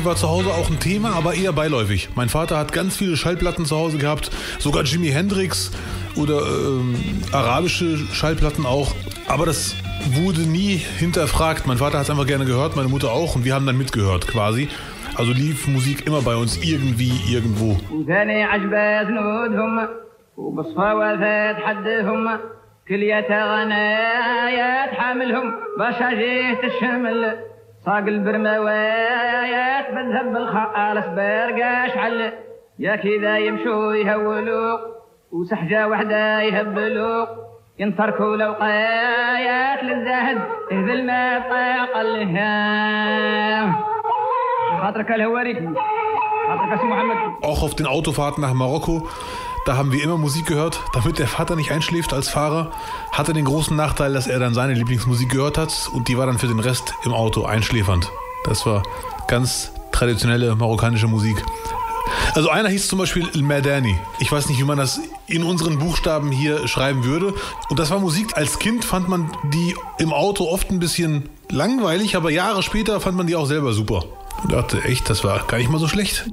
Musik war zu Hause auch ein Thema, aber eher beiläufig. Mein Vater hat ganz viele Schallplatten zu Hause gehabt, sogar Jimi Hendrix oder arabische Schallplatten auch. Aber das wurde nie hinterfragt. Mein Vater hat es einfach gerne gehört, meine Mutter auch, und wir haben dann mitgehört quasi. Also lief Musik immer bei uns irgendwie, irgendwo. صاق البرموايات بذهب بالخالص برقاش على يا كذا يمشوا يهولوا وسحجة وحدة يهبلوا ينتركوا لوقايات للزهد اهذل ما طاق لها خاطرك الهواريك خاطرك اسم محمد. Auch auf den Autofahrten nach Marokko, da haben wir immer Musik gehört, damit der Vater nicht einschläft als Fahrer. Hatte den großen Nachteil, dass er dann seine Lieblingsmusik gehört hat und die war dann für den Rest im Auto einschläfernd. Das war ganz traditionelle marokkanische Musik. Also einer hieß zum Beispiel El Madani. Ich weiß nicht, wie man das in unseren Buchstaben hier schreiben würde. Und das war Musik, als Kind fand man die im Auto oft ein bisschen langweilig, aber Jahre später fand man die auch selber super. Und dachte, echt, das war gar nicht mal so schlecht.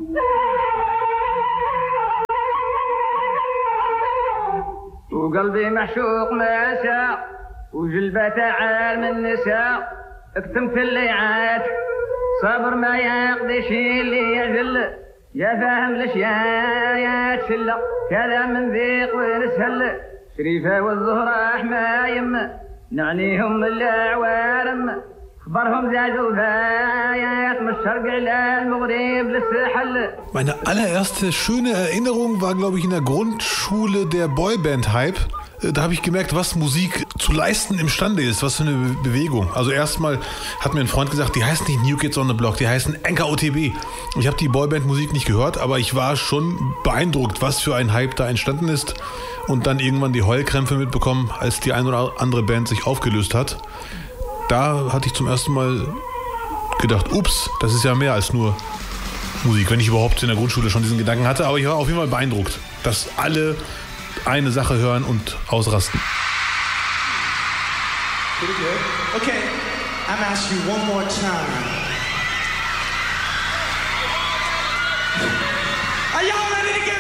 وقلبي محشوق مساء وجلبة تعال من النساء اكتمت الليعات صبر ما يقضيش اللي يجل يا فاهم الاشياء يا تشلة كذا من ذيق ونسهل شريفة والزهرة حمايم نعنيهم العوارم خبرهم زادوا فايات من الشرق إلى المغرب للساحل. Meine allererste schöne Erinnerung war, glaube ich, in der Grundschule der Boyband-Hype. Da habe ich gemerkt, was Musik zu leisten imstande ist, was für eine Bewegung. Also erstmal hat mir ein Freund gesagt, die heißen nicht New Kids on the Block, die heißen NKOTB. Ich habe die Boyband-Musik nicht gehört, aber ich war schon beeindruckt, was für ein Hype da entstanden ist. Und dann irgendwann die Heulkrämpfe mitbekommen, als die eine oder andere Band sich aufgelöst hat. Da hatte ich zum ersten Mal gedacht, ups, das ist ja mehr als nur Musik, wenn ich überhaupt in der Grundschule schon diesen Gedanken hatte. Aber ich war auf jeden Fall beeindruckt, dass alle eine Sache hören und ausrasten. Okay, I'm asking you one more time. Are y'all ready to get